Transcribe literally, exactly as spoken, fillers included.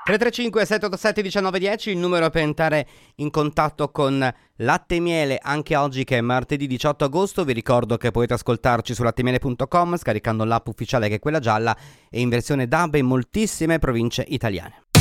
tre tre cinque sette otto sette uno nove uno zero, il numero per entrare in contatto con Latte e Miele anche oggi che è martedì diciotto agosto. Vi ricordo che potete ascoltarci su latte miele punto com scaricando l'app ufficiale che è quella gialla e in versione D A B in moltissime province italiane.